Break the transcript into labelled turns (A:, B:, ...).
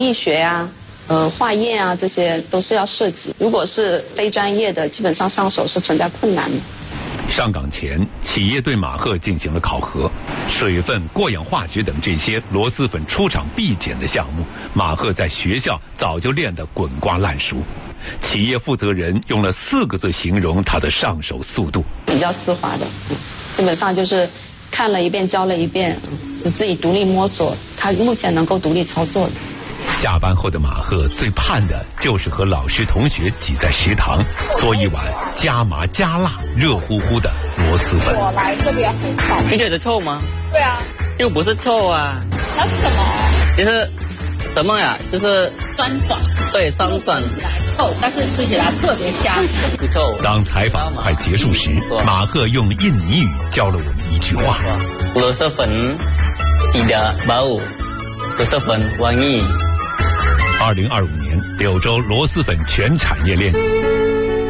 A: 医学呀、化验啊，这些都是要涉及。如果是非专业的，基本上上手是存在困难的。
B: 上岗前，企业对马赫进行了考核，水分、过氧化酯等这些螺蛳粉出厂必检的项目，马赫在学校早就练得滚瓜烂熟。企业负责人用了4个字形容他的上手速度：
A: 比较丝滑的，基本上就是看了一遍教了一遍，自己独立摸索，他目前能够独立操作的。
B: 下班后的马赫最盼的就是和老师同学挤在食堂，嗦一碗加麻加辣、热乎乎的螺蛳粉。
C: 我来这边很少。
D: 你觉得臭吗？
C: 对啊。
D: 就不是臭啊。
C: 那是什么？
D: 就是什么呀？就是
C: 酸爽。
D: 对，酸爽。
C: 臭，但是吃起来特别香。
D: 不臭。
B: 当采访快结束时，马赫用印尼语教了我们一句话：
D: 螺蛳粉tidak bau，螺蛳粉wangi。
B: 2025年，柳州螺蛳粉全产业链。